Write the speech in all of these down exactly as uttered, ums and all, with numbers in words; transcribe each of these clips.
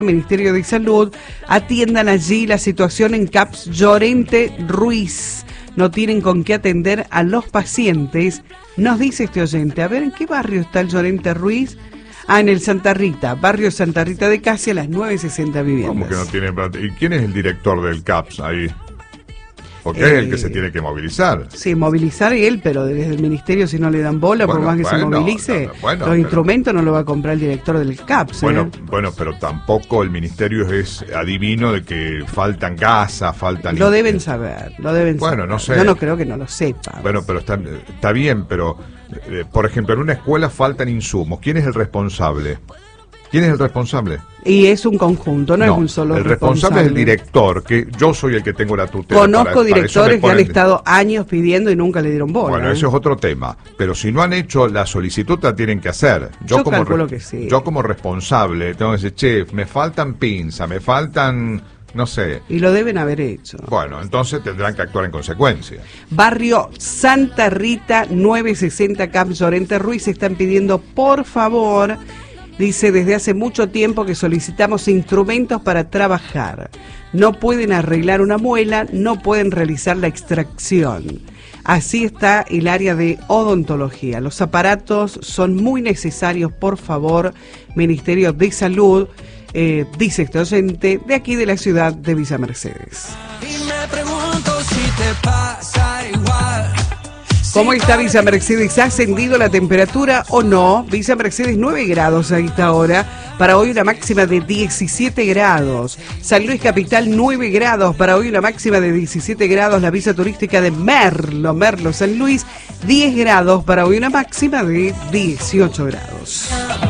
Ministerio de Salud, atiendan allí la situación en C A P S Llorente Ruiz. No tienen con qué atender a los pacientes, nos dice este oyente. A ver, ¿en qué barrio está el Llorente Ruiz? Ah, en el Santa Rita, barrio Santa Rita de Casi, a las nueve sesenta viviendas. ¿Cómo que no tienen plata? ¿Y quién es el director del C A P S ahí? Porque Eh, es el que se tiene que movilizar. Sí, movilizar él, pero desde el ministerio, si no le dan bola, Bueno, por más que bueno, se movilice, no, no, bueno, los pero- instrumentos no lo va a comprar el director del C A P S. Bueno, ¿eh? bueno, pero tampoco el ministerio es adivino de que faltan gasas, faltan... Lo deben saber, lo deben Bueno, saber. no sé. Yo no creo que no lo sepa. Bueno, pero está, está bien, pero, eh, por ejemplo, en una escuela faltan insumos. ¿Quién es el responsable? ¿Quién es el responsable? Y es un conjunto, no, es un solo el responsable es el director, que yo soy el que tengo la tutela. Conozco para- para eso directores me que han ponen- estado años pidiendo y nunca le dieron bola. Bueno, ¿eh? eso es otro tema. Pero si no han hecho la solicitud, la tienen que hacer. Yo como calculo re- que sí. Yo como responsable tengo que decir, che, me faltan pinzas, me faltan, no sé. Y lo deben haber hecho. Bueno, entonces tendrán que actuar en consecuencia. Barrio Santa Rita, novecientos sesenta C A P S Llorente Ruiz, están pidiendo por favor, dice, desde hace mucho tiempo que solicitamos instrumentos para trabajar. No pueden arreglar una muela, no pueden realizar la extracción. Así está el área de odontología. Los aparatos son muy necesarios, por favor, Ministerio de Salud, eh, dice este oyente, de aquí de la ciudad de Villa Mercedes. Y me pregunto si te pasa igual. ¿Cómo está Villa Mercedes? ¿Ha ascendido la temperatura o no? Villa Mercedes nueve grados a esta hora. Para hoy una máxima de diecisiete grados. San Luis Capital nueve grados. Para hoy una máxima de diecisiete grados. La villa turística de Merlo, Merlo San Luis, diez grados. Para hoy una máxima de dieciocho grados.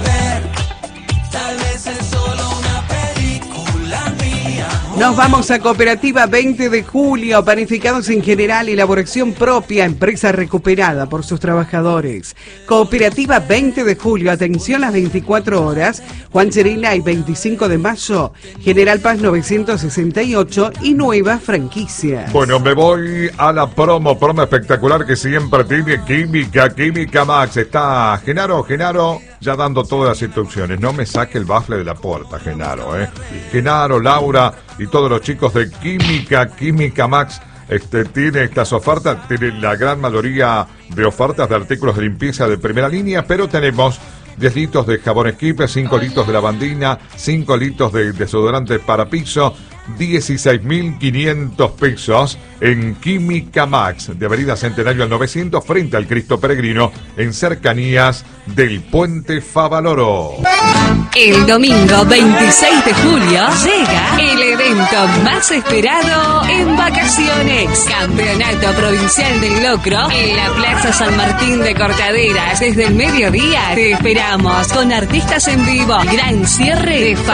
Tal vez es solo una película mía. Nos vamos a Cooperativa veinte de julio, panificados en general, elaboración propia, empresa recuperada por sus trabajadores. Cooperativa veinte de julio, atención las veinticuatro horas, Juan Cerina y veinticinco de mayo, General Paz novecientos sesenta y ocho y nueva franquicia. Bueno, me voy a la promo, promo espectacular que siempre tiene Química, Química Max. Está Genaro, Genaro, ya dando todas las instrucciones. No me saque el bafle de la puerta, Genaro, ¿eh? Genaro, Laura y todos los chicos de Química, Química Max. Este, tiene estas ofertas, tiene la gran mayoría de ofertas de artículos de limpieza de primera línea, pero tenemos diez litros de jabón Esquipe, cinco litros de lavandina, cinco litros de desodorante para piso, dieciséis mil quinientos pesos en Química Max, de Avenida Centenario al novecientos, frente al Cristo Peregrino, en cercanías del Puente Favaloro. El domingo veintiséis de julio llega el evento más esperado en vacaciones. Campeonato Provincial del Locro en la Plaza San Martín de Cortaderas. Desde el mediodía te esperamos con artistas en vivo. Gran cierre de